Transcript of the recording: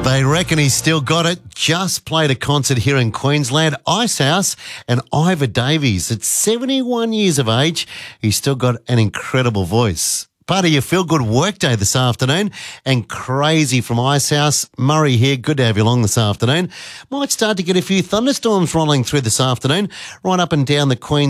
They reckon he's still got it. Just played a concert here in Queensland, Icehouse, and Ivor Davies. At 71 years of age, he's still got an incredible voice. Part of your feel-good workday this afternoon, and Crazy from Icehouse. Murray here, good to have you along this afternoon. Might start to get a few thunderstorms rolling through this afternoon, right up and down the Queensland